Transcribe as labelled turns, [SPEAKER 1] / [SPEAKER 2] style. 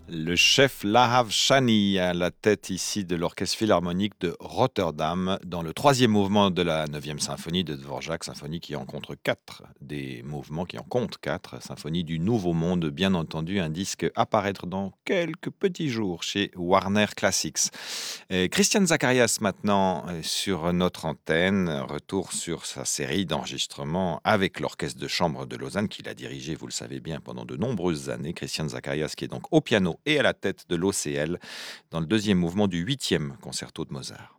[SPEAKER 1] Le chef Lahav Shani à la tête ici de l'Orchestre philharmonique de Rotterdam dans le troisième mouvement de la neuvième symphonie de Dvorak, symphonie qui en compte quatre, des mouvements qui en comptent quatre, symphonie du Nouveau Monde, bien entendu, un disque à paraître dans quelques petits jours chez Warner Classics. Christian Zacharias maintenant sur notre antenne, retour sur sa série d'enregistrements avec l'Orchestre de chambre de Lausanne qu'il a dirigé, vous le savez bien, pendant de nombreuses années. Christian Zacharias qui est donc au piano et à la tête de l'OCL dans le deuxième mouvement du 8e concerto de Mozart.